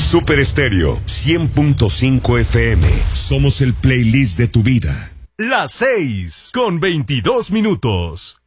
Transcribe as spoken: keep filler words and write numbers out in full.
Super Estéreo cien punto cinco F M. Somos el playlist de tu vida. Las seis con veintidós minutos.